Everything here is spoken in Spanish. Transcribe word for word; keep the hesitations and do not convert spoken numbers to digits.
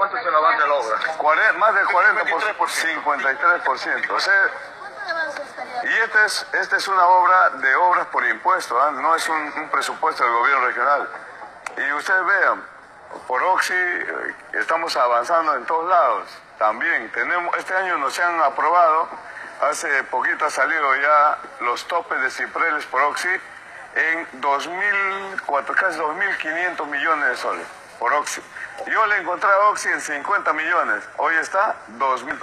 ¿Cuánto es el avance de la obra? cuarenta, más del cuarenta por ciento, cincuenta y tres por ciento. O sea, y esta es, esta es una obra de obras por impuesto, ¿eh? No es un, un presupuesto del gobierno regional. Y ustedes vean, por Oxy eh, estamos avanzando en todos lados. También tenemos, este año nos han aprobado, hace poquito ha salido ya los topes de cipreles por Oxy en dos mil cuatro, casi dos mil quinientos millones de soles por Oxy. Yo le encontré a Oxy en cincuenta millones, hoy está dos mil.